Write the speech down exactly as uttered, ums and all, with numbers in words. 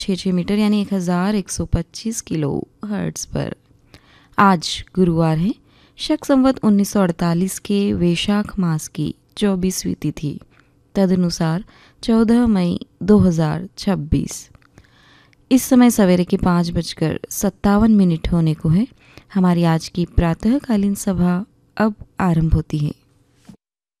छः छः मीटर यानी एक हज़ार एक सौ पच्चीस किलो हर्ट्ज़ पर। आज गुरुवार है, शक संवत उन्नीस सौ अड़तालीस के वैशाख मास की चौबीसवीं तिथि, तदनुसार चौदह मई दो हज़ार छब्बीस। इस समय सवेरे के पाँच बजकर सत्तावन मिनट होने को है। हमारी आज की प्रातःकालीन सभा अब आरंभ होती है।